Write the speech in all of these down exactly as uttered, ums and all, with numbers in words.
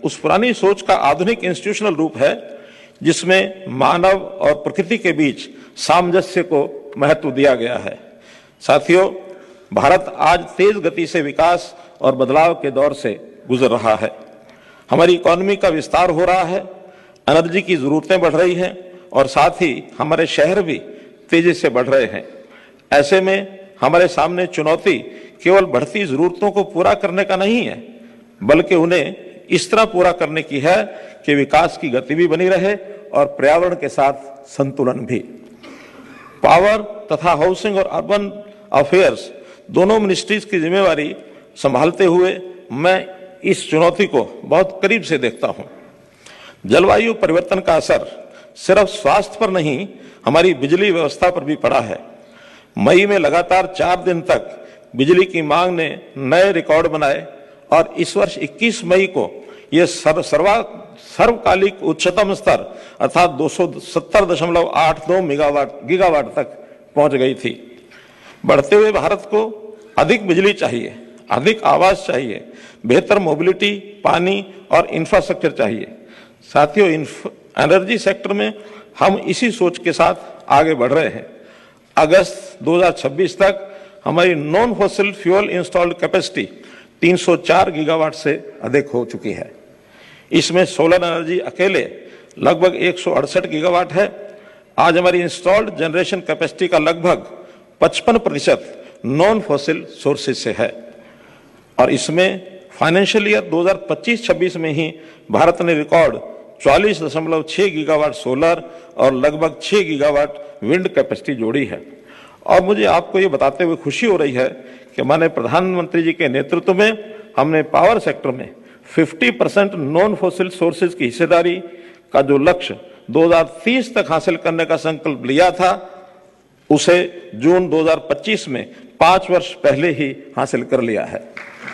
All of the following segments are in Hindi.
उस पुरानी सोच का आधुनिक इंस्टीट्यूशनल रूप है जिसमें मानव और प्रकृति के बीच सामंजस्य को महत्व दिया गया है। साथियों, भारत आज तेज गति से विकास और बदलाव के दौर से गुजर रहा है। हमारी इकोनॉमी का विस्तार हो रहा है, एनर्जी की जरूरतें बढ़ रही हैं और साथ ही हमारे शहर भी तेजी से बढ़ रहे हैं। ऐसे में हमारे सामने चुनौती केवल बढ़ती जरूरतों को पूरा करने का नहीं है, बल्कि उन्हें इस तरह पूरा करने की है कि विकास की गति भी बनी रहे और पर्यावरण के साथ संतुलन भी। पावर तथा हाउसिंग और अर्बन अफेयर्स दोनों मिनिस्ट्रीज की जिम्मेवारी संभालते हुए मैं इस चुनौती को बहुत करीब से देखता हूं। जलवायु परिवर्तन का असर सिर्फ स्वास्थ्य पर नहीं, हमारी बिजली व्यवस्था पर भी पड़ा है। मई में लगातार चार दिन तक बिजली की मांग ने नए रिकॉर्ड बनाए और इस वर्ष इक्कीस मई को यह सर्व सर्वा सर्वकालिक उच्चतम स्तर अर्थात दो सौ सत्तर दशमलव आठ दो मेगावाट गीगावाट तक पहुंच गई थी। बढ़ते हुए भारत को अधिक बिजली चाहिए, अधिक आवास चाहिए, बेहतर मोबिलिटी, पानी और इंफ्रास्ट्रक्चर चाहिए। साथियों, एनर्जी सेक्टर में हम इसी सोच के साथ आगे बढ़ रहे हैं। अगस्त दो हज़ार छब्बीस तक हमारी non fossil fuel installed capacity तीन सौ चार गीगावाट से अधिक हो चुकी है। इसमें सोलर एनर्जी अकेले लगभग एक सौ अड़सठ गीगावाट है। आज हमारी इंस्टॉल्ड जनरेशन कैपेसिटी का लगभग पचपन प्रतिशत नॉन फॉसिल सोर्सेज से है और इसमें फाइनेंशियल ईयर दो हज़ार पच्चीस छब्बीस में ही भारत ने रिकॉर्ड चौवालीस दशमलव छह गीगावाट सोलर और लगभग छह गीगावाट विंड कैपेसिटी जोड़ी है। और मुझे आपको ये बताते हुए खुशी हो रही है कि माननीय प्रधानमंत्री जी के नेतृत्व में हमने पावर सेक्टर में पचास परसेंट नॉन फॉसिल सोर्सेज की हिस्सेदारी का जो लक्ष्य दो हज़ार तीस तक हासिल करने का संकल्प लिया था, उसे जून दो हज़ार पच्चीस में पांच वर्ष पहले ही हासिल कर लिया है।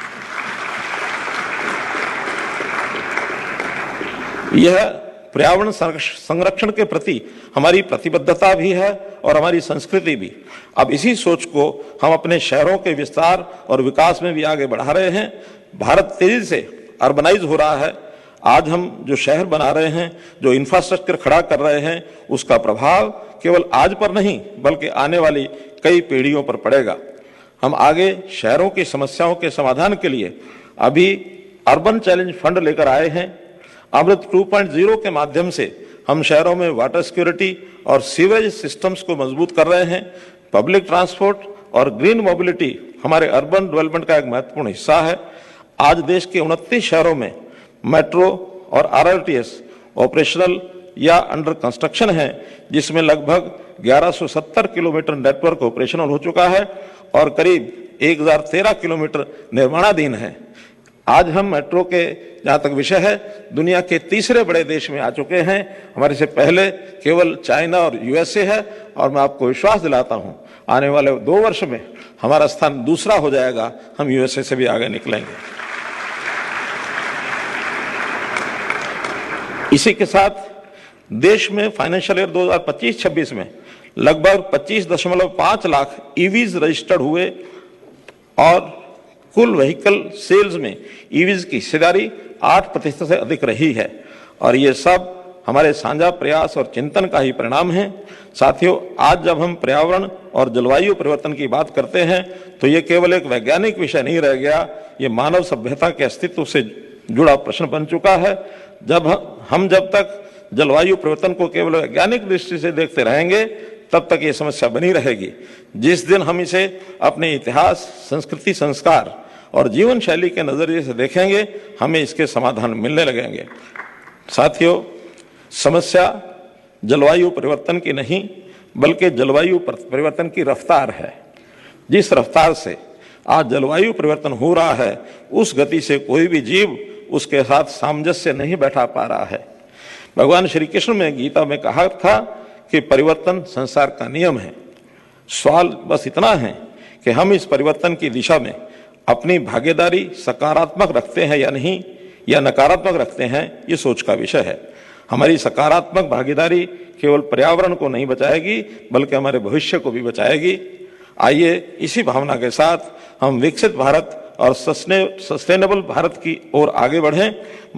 यह पर्यावरण संरक्षण के प्रति हमारी प्रतिबद्धता भी है और हमारी संस्कृति भी। अब इसी सोच को हम अपने शहरों के विस्तार और विकास में भी आगे बढ़ा रहे हैं। भारत तेजी से अर्बनाइज हो रहा है। आज हम जो शहर बना रहे हैं, जो इंफ्रास्ट्रक्चर खड़ा कर रहे हैं, उसका प्रभाव केवल आज पर नहीं बल्कि आने वाली कई पीढ़ियों पर पड़ेगा। हम आगे शहरों की समस्याओं के समाधान के लिए अभी अर्बन चैलेंज फंड लेकर आए हैं। अमृत टू पॉइंट ज़ीरो के माध्यम से हम शहरों में वाटर सिक्योरिटी और सीवेज सिस्टम्स को मजबूत कर रहे हैं। पब्लिक ट्रांसपोर्ट और ग्रीन मोबिलिटी हमारे अर्बन डेवलपमेंट का एक महत्वपूर्ण हिस्सा है। आज देश के उनतीस शहरों में मेट्रो और आरआरटीएस ऑपरेशनल या अंडर कंस्ट्रक्शन है, जिसमें लगभग ग्यारह सौ सत्तर किलोमीटर नेटवर्क ऑपरेशनल हो चुका है और करीब एक हज़ार तेरह किलोमीटर निर्माणाधीन है। आज हम मेट्रो के जहाँ तक विषय है दुनिया के तीसरे बड़े देश में आ चुके हैं। हमारे से पहले केवल चाइना और यूएसए है और मैं आपको विश्वास दिलाता हूँ आने वाले दो वर्ष में हमारा स्थान दूसरा हो जाएगा। हम यूएसए से भी आगे निकलेंगे। इसी के साथ देश में फाइनेंशियल ईयर दो हज़ार पच्चीस छब्बीस में लगभग पच्चीस दशमलव पाँच लाख ईवीज रजिस्टर्ड हुए और कुल व्हीकल सेल्स में ईवीज की हिस्सेदारी आठ प्रतिशत से अधिक रही है और ये सब हमारे साझा प्रयास और चिंतन का ही परिणाम है। साथियों, आज जब हम पर्यावरण और जलवायु परिवर्तन की बात करते हैं तो ये केवल एक वैज्ञानिक विषय नहीं रह गया, ये मानव सभ्यता के अस्तित्व से जुड़ा प्रश्न बन चुका है। जब हम जब तक जलवायु परिवर्तन को केवल वैज्ञानिक दृष्टि से देखते रहेंगे तब तक ये समस्या बनी रहेगी। जिस दिन हम इसे अपने इतिहास, संस्कृति, संस्कार और जीवन शैली के नजरिए से देखेंगे, हमें इसके समाधान मिलने लगेंगे। साथियों, समस्या जलवायु परिवर्तन की नहीं बल्कि जलवायु परिवर्तन की रफ्तार है। जिस रफ्तार से आज जलवायु परिवर्तन हो रहा है, उस गति से कोई भी जीव उसके साथ सामंजस्य नहीं बैठा पा रहा है। भगवान श्री कृष्ण ने गीता में कहा था कि परिवर्तन संसार का नियम है। सवाल बस इतना है कि हम इस परिवर्तन की दिशा में अपनी भागीदारी सकारात्मक रखते हैं या नहीं, या नकारात्मक रखते हैं, ये सोच का विषय है। हमारी सकारात्मक भागीदारी केवल पर्यावरण को नहीं बचाएगी बल्कि हमारे भविष्य को भी बचाएगी। आइए इसी भावना के साथ हम विकसित भारत और सस्टेनेबल भारत की ओर आगे बढ़ें।